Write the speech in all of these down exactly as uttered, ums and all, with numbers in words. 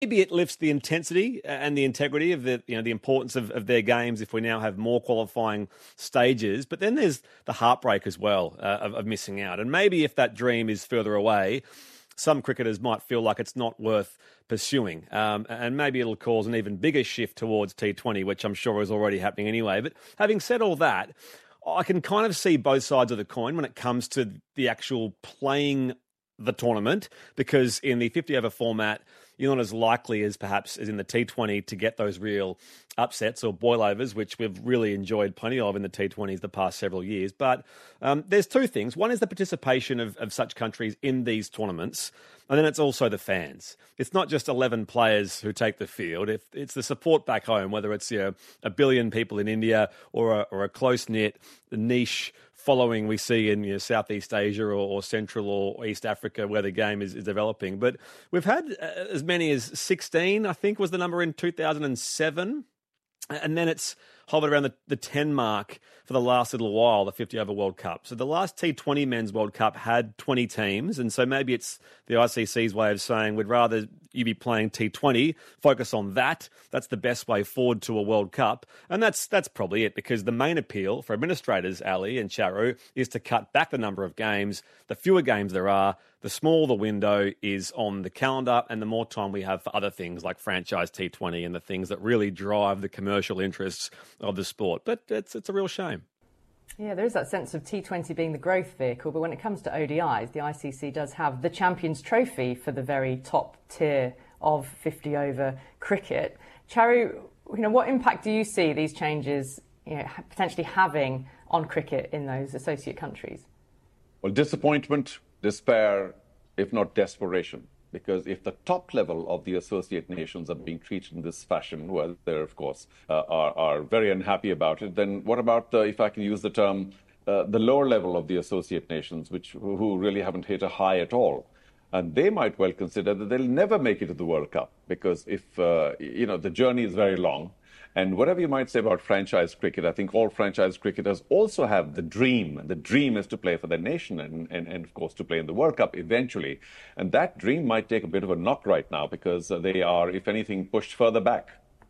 Maybe it lifts the intensity and the integrity of the, you know, the importance of, of their games if we now have more qualifying stages. But then there's the heartbreak as well uh, of, of missing out. And maybe if that dream is further away, some cricketers might feel like it's not worth pursuing. Um, and maybe it'll cause an even bigger shift towards T twenty, which I'm sure is already happening anyway. But having said all that, I can kind of see both sides of the coin when it comes to the actual playing the tournament, because in the fifty over format, you're not as likely as perhaps as in the T twenty to get those real upsets or boilovers, which we've really enjoyed plenty of in the T twenties the past several years. But um, there's two things. One is the participation of, of such countries in these tournaments, and then it's also the fans. It's not just eleven players who take the field. If it's the support back home, whether it's, you know, a billion people in India or a, or a close-knit niche following we see in, you know, Southeast Asia or, or Central or East Africa where the game is, is developing. But we've had uh, as many as sixteen, I think was the number in two thousand seven. And then it's hovered around the, the ten mark for the last little while, the fifty over World Cup. So the last T twenty Men's World Cup had twenty teams. And so maybe it's the I C C's way of saying we'd rather you be playing T twenty, focus on that. That's the best way forward to a World Cup. And that's that's probably it, because the main appeal for administrators, Ali and Charu, is to cut back the number of games. The fewer games there are, the smaller the window is on the calendar, and the more time we have for other things like franchise T twenty and the things that really drive the commercial interests of the sport. But it's it's a real shame. Yeah, there is that sense of T twenty being the growth vehicle, but when it comes to O D Is, the I C C does have the Champions Trophy for the very top tier of fifty over cricket. Charu, you know, what impact do you see these changes, you know, potentially having on cricket in those associate countries? Well, disappointment, despair, if not desperation. Because if the top level of the associate nations are being treated in this fashion, well, they of course uh, are, are very unhappy about it, then what about, uh, if I can use the term, uh, the lower level of the associate nations, which who really haven't hit a high at all? And they might well consider that they'll never make it to the World Cup, because if, uh, you know, the journey is very long. And whatever you might say about franchise cricket, I think all franchise cricketers also have the dream. The dream is to play for their nation and, and, and, of course, to play in the World Cup eventually. And that dream might take a bit of a knock right now, because they are, if anything, pushed further back.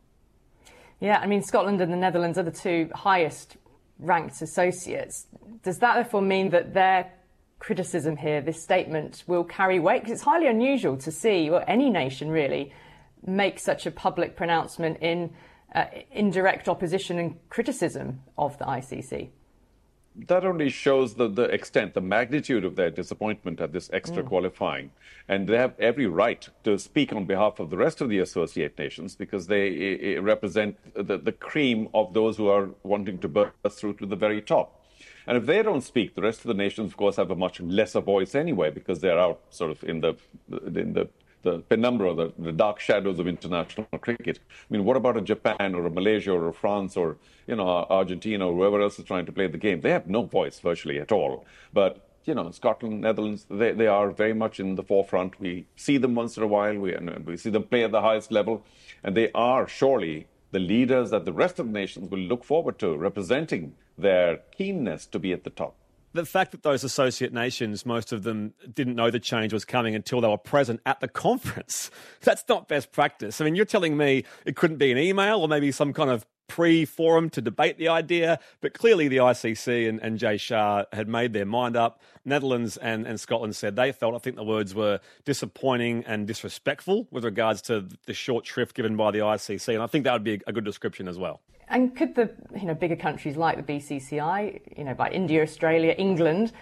Yeah, I mean, Scotland and the Netherlands are the two highest ranked associates. Does that therefore mean that their criticism here, this statement, will carry weight? Because it's highly unusual to see, or any nation really, make such a public pronouncement in Uh, indirect opposition and criticism of the I C C. That only shows the, the extent, the magnitude of their disappointment at this extra mm. qualifying. And they have every right to speak on behalf of the rest of the associate nations, because they I, I represent the, the cream of those who are wanting to burst through to the very top. And if they don't speak, the rest of the nations, of course, have a much lesser voice anyway, because they're out sort of in the in the the penumbra, the, the dark shadows of international cricket. I mean, what about a Japan or a Malaysia or a France or, you know, Argentina or whoever else is trying to play the game? They have no voice virtually at all. But, you know, Scotland, Netherlands, they, they are very much in the forefront. We see them once in a while. We, and we see them play at the highest level. And they are surely the leaders that the rest of the nations will look forward to, representing their keenness to be at the top. The fact that those associate nations, most of them didn't know the change was coming until they were present at the conference, that's not best practice. I mean, you're telling me it couldn't be an email or maybe some kind of pre-forum to debate the idea, but clearly the I C C and, and Jay Shah had made their mind up. Netherlands and, and Scotland said they felt, I think the words were disappointing and disrespectful with regards to the short shrift given by the I C C, and I think that would be a good description as well. And could the you know bigger countries like the B C C I, you know, by India, Australia, England,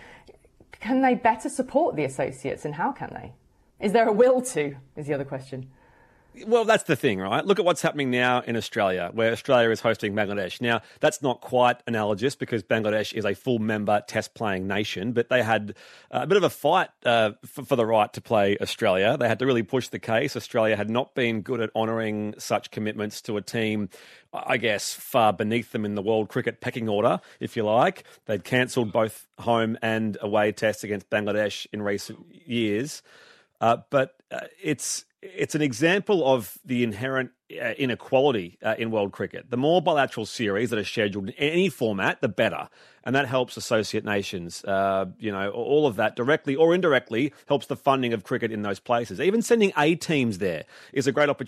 can they better support the associates, and how can they? Is there a will to, is the other question. Well, that's the thing, right? Look at what's happening now in Australia, where Australia is hosting Bangladesh. Now, that's not quite analogous because Bangladesh is a full member test-playing nation, but they had a bit of a fight uh, for, for the right to play Australia. They had to really push the case. Australia had not been good at honouring such commitments to a team, I guess, far beneath them in the world cricket pecking order, if you like. They'd cancelled both home and away tests against Bangladesh in recent years. Uh, but uh, it's it's an example of the inherent uh, inequality uh, in world cricket. The more bilateral series that are scheduled in any format, the better. And that helps associate nations. Uh, you know, all of that directly or indirectly helps the funding of cricket in those places. Even sending A teams there is a great opportunity